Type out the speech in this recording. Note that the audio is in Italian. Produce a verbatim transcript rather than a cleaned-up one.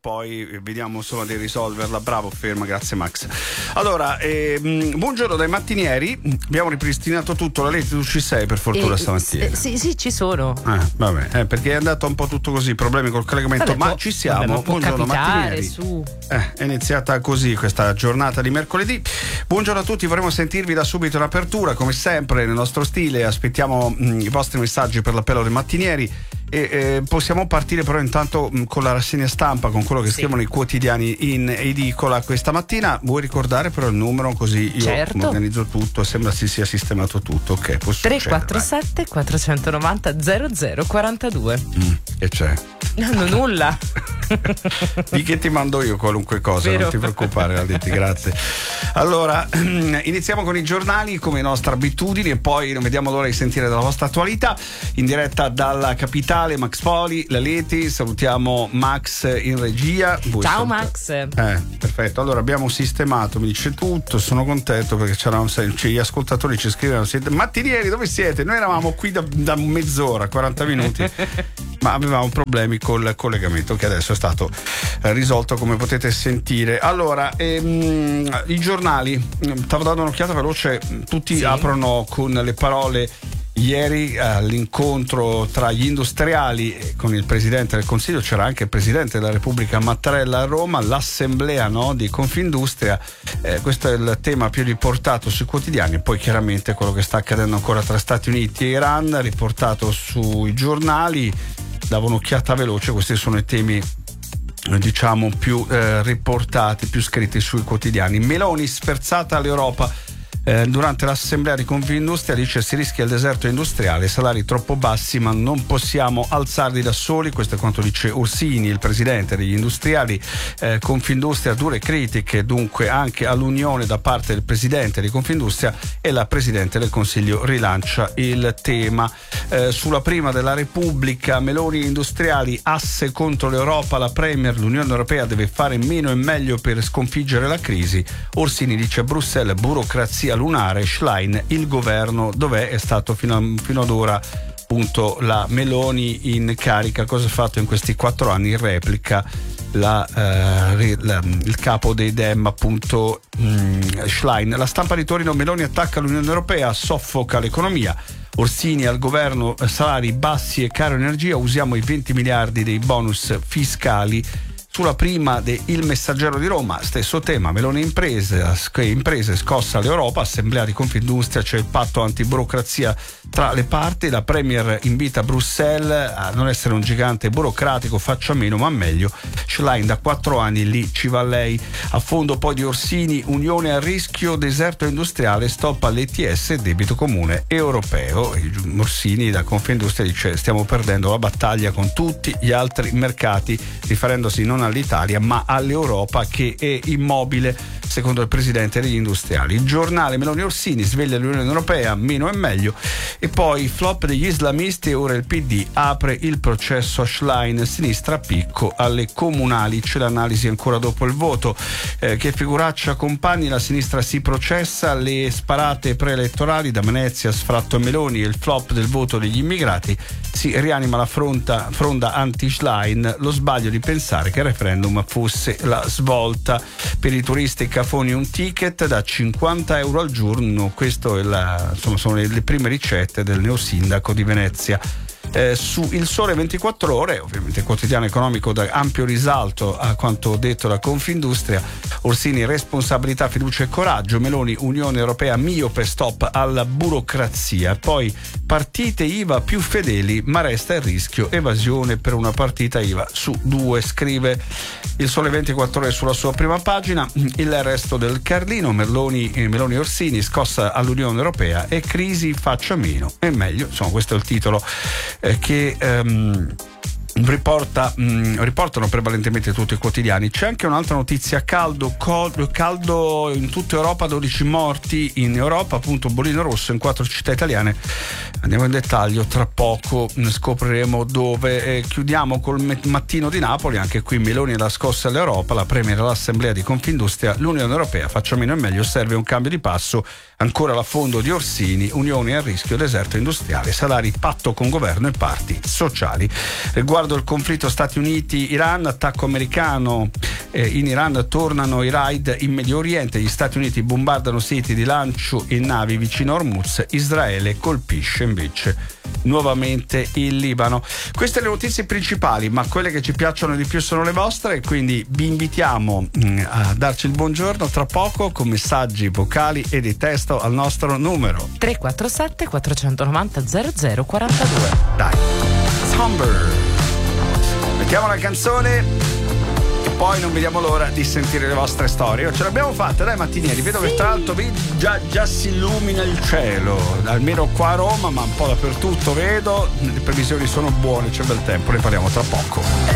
poi vediamo insomma di risolverla. Bravo, ferma, grazie Max. Allora, ehm, buongiorno dai mattinieri, abbiamo ripristinato tutto. La Leti, tu ci sei per fortuna eh, stamattina? Eh, sì, sì, ci sono. Eh, vabbè, eh, perché è andato un po' tutto così, problemi col collegamento, Vabbè, ma può, ci siamo. vabbè, ma può buongiorno capitare, mattinieri. su. Eh, è iniziata così questa giornata di mercoledì. Buongiorno a tutti, vorremmo sentirvi da subito in apertura, come sempre nel nostro stile. Aspettiamo mh, i vostri messaggi per l'appello dei mattinieri. E eh, possiamo partire però intanto mh, con la rassegna stampa, con quello che sì. scrivono i quotidiani in edicola questa mattina. Vuoi ricordare però il numero, così io certo. organizzo tutto, sembra si sia sistemato tutto. Ok, può tre quattro sette quattrocentonovanta zero zero quarantadue. Mm, che c'è? No, no, nulla. Di che ti mando io qualunque cosa, Vero. Non ti preoccupare, Aletti, grazie. Allora, iniziamo con i giornali come nostra abitudine e poi non vediamo l'ora di sentire della vostra attualità in diretta dalla capitale. Max Poli, la Leti, salutiamo Max in regia. Vuoi Ciao salutare? Max. Eh, perfetto. Allora abbiamo sistemato, mi dice tutto, sono contento perché c'erano gli ascoltatori ci scrivevano: siete mattinieri, dove siete? Noi eravamo qui da, da mezz'ora, quaranta minuti. Ma avevamo problemi col collegamento che adesso è stato eh, risolto, come potete sentire. Allora, ehm, i giornali, stavo dando un'occhiata veloce, tutti sì. aprono con le parole: ieri all'incontro tra gli industriali e con il Presidente del Consiglio c'era anche il Presidente della Repubblica Mattarella a Roma, l'assemblea no, di Confindustria. Eh, questo è il tema più riportato sui quotidiani, poi chiaramente quello che sta accadendo ancora tra Stati Uniti e Iran, riportato sui giornali. Davo un'occhiata veloce, questi sono i temi diciamo più eh, riportati, più scritti sui quotidiani. Meloni sferzata all'Europa eh, durante l'assemblea di Confindustria, dice si rischia il deserto industriale, salari troppo bassi ma non possiamo alzarli da soli. Questo è quanto dice Orsini, il presidente degli industriali. eh, Confindustria, dure critiche dunque anche all'unione da parte del presidente di Confindustria, e la presidente del Consiglio rilancia il tema. Eh, sulla prima della Repubblica, Meloni industriali, asse contro l'Europa, la Premier, l'Unione Europea deve fare meno e meglio per sconfiggere la crisi. Orsini dice Bruxelles, burocrazia lunare. Schlein, il governo dov'è? È stato fino, a, fino ad ora appunto la Meloni in carica. Cosa ha fatto in questi quattro anni? In replica la, eh, la, il capo dei Dem appunto mh, Schlein. La Stampa di Torino, Meloni attacca l'Unione Europea, soffoca l'economia. Orsini al governo, salari bassi e caro energia, usiamo i venti miliardi dei bonus fiscali. Sulla prima de Il Messaggero di Roma, stesso tema, Meloni imprese, imprese scossa l'Europa, assemblea di Confindustria, c'è il patto antiburocrazia tra le parti, la Premier invita Bruxelles a non essere un gigante burocratico, faccia meno ma meglio. Schlein, da quattro anni lì ci va lei. A fondo poi di Orsini, Unione a rischio, deserto industriale, stop all'E T S, debito comune europeo. Orsini da Confindustria dice stiamo perdendo la battaglia con tutti gli altri mercati, riferendosi non all'Italia ma all'Europa che è immobile, secondo il presidente degli industriali. Il giornale, Meloni Orsini, sveglia l'Unione Europea, meno è meglio. E poi flop degli islamisti e ora il P D apre il processo a Schlein, sinistra picco alle comunali. C'è l'analisi ancora dopo il voto. Eh, che figuraccia Compagni, la sinistra si processa, le sparate preelettorali da Venezia, sfratto a Meloni e il flop del voto degli immigrati. Si rianima la fronda, fronda anti-Schlein, lo sbaglio di pensare che il referendum fosse la svolta. Per i turisti cafoni un ticket da cinquanta euro al giorno, questo è la, insomma, sono le, le prime ricette del neosindaco di Venezia. Eh, su Il Sole ventiquattro Ore, ovviamente quotidiano economico da ampio risalto a quanto detto da Confindustria. Orsini, responsabilità, fiducia e coraggio. Meloni, Unione Europea miope, stop alla burocrazia. Poi partite I V A più fedeli, ma resta il rischio evasione per una partita I V A su due, scrive Il Sole ventiquattro Ore sulla sua prima pagina. Il resto del Carlino, Meloni e Meloni Orsini, scossa all'Unione Europea e crisi faccia meno e meglio. Insomma, questo è il titolo eh, che ehm, riporta, mh, riportano prevalentemente tutti i quotidiani. C'è anche un'altra notizia: caldo, caldo, caldo in tutta Europa, dodici morti in Europa, appunto bollino rosso in quattro città italiane. Andiamo in dettaglio tra poco, scopriremo dove. Eh, chiudiamo col Mattino di Napoli, anche qui Meloni la scossa all'Europa, la Premier all'assemblea di Confindustria, l'Unione Europea faccia meno e meglio, serve un cambio di passo. Ancora l'affondo di Orsini, Unione a rischio, deserto industriale, salari, patto con governo e parti sociali. Riguardo riguardo il conflitto Stati Uniti-Iran, attacco americano. Eh, in Iran tornano i raid in Medio Oriente, gli Stati Uniti bombardano siti di lancio in navi vicino a Hormuz, Israele colpisce invece nuovamente il Libano. Queste le notizie principali, ma quelle che ci piacciono di più sono le vostre, quindi vi invitiamo mh, a darci il buongiorno tra poco con messaggi vocali e di testo al nostro numero tre quattro sette quattro nove zero zero zero quattro due. Dai, Somber, mettiamo la canzone e poi non vediamo l'ora di sentire le vostre storie. Ce l'abbiamo fatta, dai mattinieri, vedo sì. Che tra l'altro già, già si illumina il cielo, almeno qua a Roma, ma un po' dappertutto vedo, le previsioni sono buone, c'è bel tempo, ne parliamo tra poco.